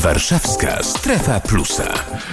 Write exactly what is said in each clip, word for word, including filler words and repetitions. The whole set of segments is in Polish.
Warszawska Strefa Plusa.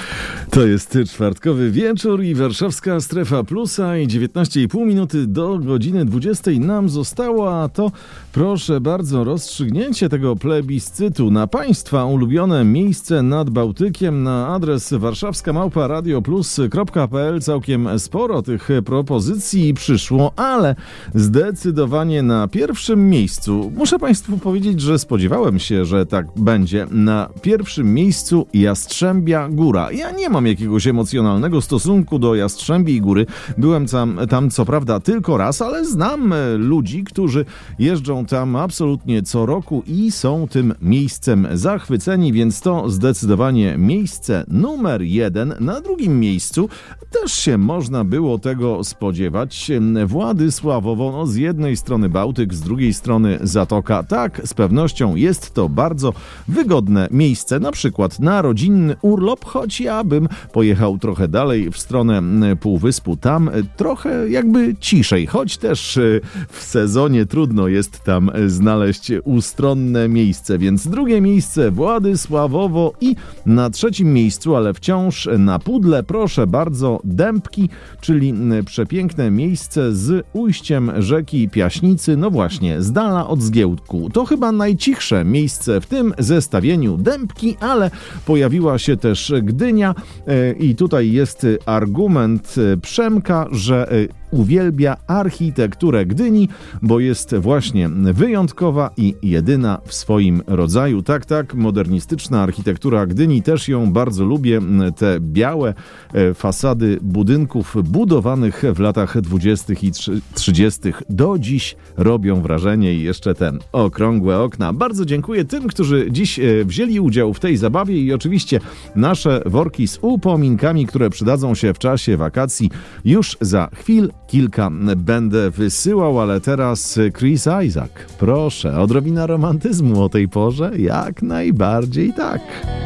To jest czwartkowy wieczór i warszawska Strefa Plusa i dziewiętnaście i pół minuty do godziny dwudziestej nam zostało, a to proszę bardzo rozstrzygnięcie tego plebiscytu na Państwa ulubione miejsce nad Bałtykiem na adres warszawska małpa radioplus kropka pe el. Całkiem sporo tych propozycji przyszło, ale zdecydowanie na pierwszym miejscu, muszę Państwu powiedzieć, że spodziewałem się, że tak będzie, na pierwszym miejscu Jastrzębia Góra. Ja nie mam jakiegoś emocjonalnego stosunku do Jastrzębiej Góry. Byłem tam, tam co prawda tylko raz, ale znam ludzi, którzy jeżdżą tam absolutnie co roku i są tym miejscem zachwyceni, więc to zdecydowanie miejsce numer jeden. Na drugim miejscu też się można było tego spodziewać. Władysławowo, no z jednej strony Bałtyk, z drugiej strony Zatoka. Tak, z pewnością jest to bardzo wygodne miejsce, na przykład na rodzinny urlop, choć ja bym pojechał trochę dalej w stronę Półwyspu. Tam trochę jakby ciszej, choć też w sezonie trudno jest tam znaleźć ustronne miejsce, więc drugie miejsce Władysławowo i na trzecim miejscu, ale wciąż na pudle, proszę bardzo, Dębki, czyli przepiękne miejsce z ujściem rzeki Piaśnicy, no właśnie, z dala od Zgiełku. To chyba najcichsze miejsce w tym zestawieniu Dębki, ale pojawiła się też Gdynia i tutaj jest argument Przemka, że uwielbia architekturę Gdyni, bo jest właśnie wyjątkowa i jedyna w swoim rodzaju. Tak, tak, modernistyczna architektura Gdyni, też ją bardzo lubię. Te białe fasady budynków budowanych w latach dwudziestych i trzydziestych do dziś robią wrażenie i jeszcze te okrągłe okna. Bardzo dziękuję tym, którzy dziś wzięli udział w tej zabawie i oczywiście nasze worki z upominkami, które przydadzą się w czasie wakacji, już za chwilę kilka będę wysyłał, ale teraz Chris Isaak. Proszę, odrobina romantyzmu o tej porze? Jak najbardziej tak.